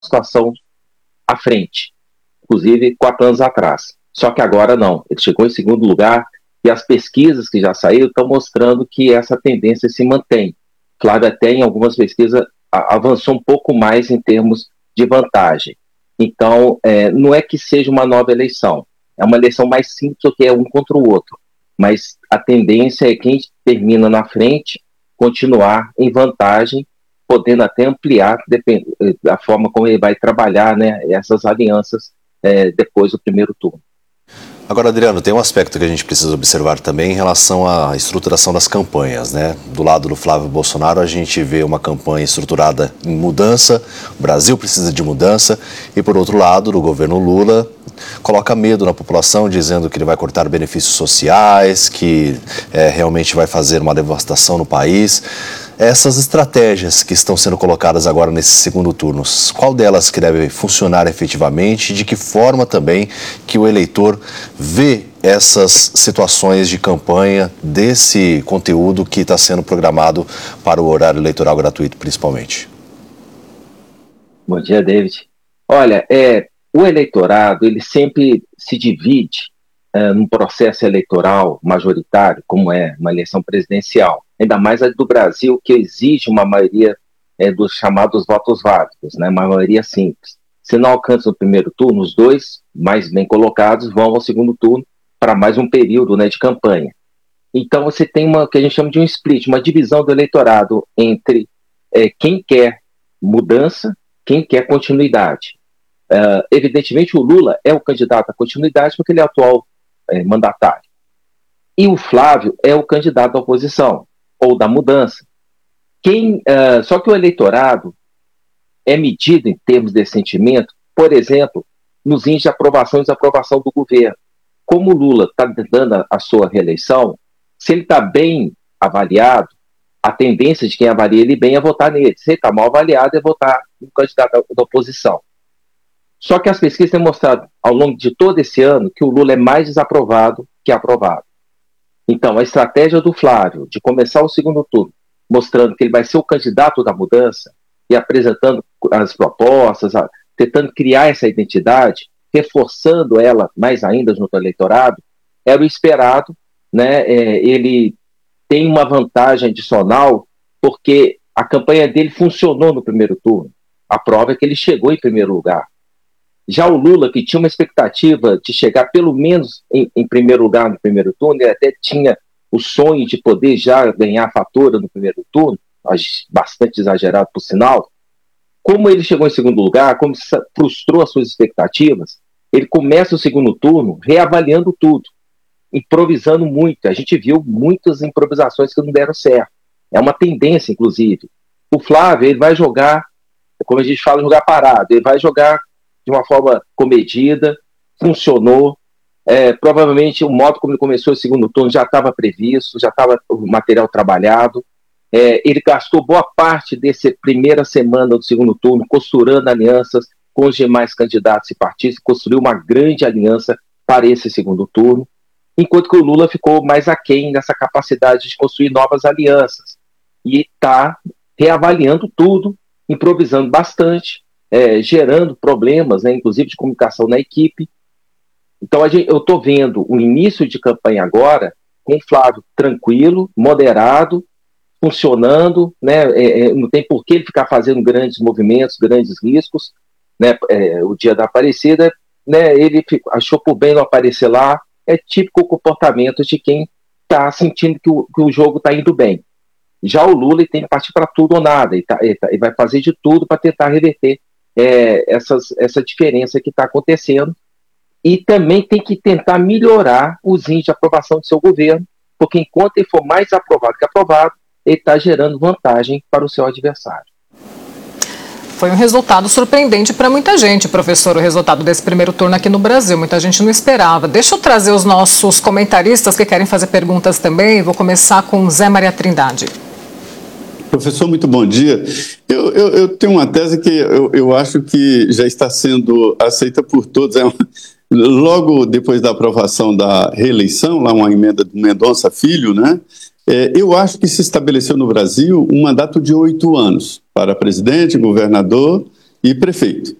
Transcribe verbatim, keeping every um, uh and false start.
situação à frente, inclusive quatro anos atrás. Só que agora não, ele chegou em segundo lugar e as pesquisas que já saíram estão mostrando que essa tendência se mantém. Claro, até em algumas pesquisas avançou um pouco mais em termos de vantagem. Então, é, não é que seja uma nova eleição, é uma eleição mais simples, porque é um contra o outro, mas a tendência é quem termina na frente continuar em vantagem, podendo até ampliar depend- da forma como ele vai trabalhar, né, essas alianças é, depois do primeiro turno. Agora, Adriano, tem um aspecto que a gente precisa observar também em relação à estruturação das campanhas, né? Do lado do Flávio Bolsonaro, a gente vê uma campanha estruturada em mudança, o Brasil precisa de mudança, e por outro lado, do governo Lula, coloca medo na população, dizendo que ele vai cortar benefícios sociais, que é, realmente vai fazer uma devastação no país. Essas estratégias que estão sendo colocadas agora nesse segundo turno, qual delas que deve funcionar efetivamente e de que forma também que o eleitor vê essas situações de campanha desse conteúdo que está sendo programado para o horário eleitoral gratuito, principalmente? Bom dia, David. Olha, é, o eleitorado, ele sempre se divide é, num processo eleitoral majoritário, como é uma eleição presidencial, ainda mais a do Brasil, que exige uma maioria é, dos chamados votos válidos, né, uma maioria simples. Se não alcança o primeiro turno, os dois mais bem colocados vão ao segundo turno para mais um período, né, de campanha. Então você tem uma que a gente chama de um split, uma divisão do eleitorado entre é, quem quer mudança, quem quer continuidade. Uh, evidentemente o Lula é o candidato à continuidade porque ele é atual é, mandatário. E o Flávio é o candidato da oposição, ou da mudança. Quem, uh, só que o eleitorado é medido em termos de sentimento, por exemplo, nos índices de aprovação e desaprovação do governo. Como o Lula está dando a, a sua reeleição, se ele está bem avaliado, a tendência de quem avalia ele bem é votar nele. Se ele está mal avaliado, é votar no candidato da, da oposição. Só que as pesquisas têm mostrado, ao longo de todo esse ano, que o Lula é mais desaprovado que aprovado. Então, a estratégia do Flávio, de começar o segundo turno, mostrando que ele vai ser o candidato da mudança, e apresentando as propostas, tentando criar essa identidade, reforçando ela mais ainda junto ao eleitorado, era o esperado, né? É, ele tem uma vantagem adicional, porque a campanha dele funcionou no primeiro turno. A prova é que ele chegou em primeiro lugar. Já o Lula, que tinha uma expectativa de chegar pelo menos em, em primeiro lugar no primeiro turno, ele até tinha o sonho de poder já ganhar a fatura no primeiro turno, bastante exagerado por sinal. Como ele chegou em segundo lugar, como frustrou as suas expectativas, ele começa o segundo turno reavaliando tudo, improvisando muito. A gente viu muitas improvisações que não deram certo. É uma tendência, inclusive. O Flávio, ele vai jogar, como a gente fala, jogar parado. Ele vai jogar de uma forma comedida, funcionou. É, provavelmente o modo como ele começou o segundo turno já estava previsto, já estava o material trabalhado. É, ele gastou boa parte dessa primeira semana do segundo turno costurando alianças com os demais candidatos e partidos, construiu uma grande aliança para esse segundo turno, enquanto que o Lula ficou mais aquém nessa capacidade de construir novas alianças. E está reavaliando tudo, improvisando bastante, é, gerando problemas, né, inclusive de comunicação na equipe. Então a gente, eu estou vendo o início de campanha agora com o Flávio tranquilo, moderado, funcionando, né, é, é, não tem por que ele ficar fazendo grandes movimentos, grandes riscos, né, é, o dia da Aparecida, né, ele ficou, achou por bem não aparecer lá, é típico comportamento de quem está sentindo que o, que o jogo está indo bem. Já o Lula ele tem que partir para tudo ou nada, ele, tá, ele, tá, ele vai fazer de tudo para tentar reverter é, essas, essa diferença que está acontecendo, e também tem que tentar melhorar os índices de aprovação do seu governo, porque enquanto ele for mais aprovado que aprovado, ele está gerando vantagem para o seu adversário. Foi um resultado surpreendente para muita gente, professor, o resultado desse primeiro turno aqui no Brasil. Muita gente não esperava. Deixa eu trazer os nossos comentaristas que querem fazer perguntas também. Vou começar com Zé Maria Trindade. Professor, muito bom dia. Eu, eu, eu tenho uma tese que eu, eu acho que já está sendo aceita por todos. É uma... Logo depois da aprovação da reeleição, lá uma emenda do Mendonça Filho, né? É, eu acho que se estabeleceu no Brasil um mandato de oito anos para presidente, governador e prefeito.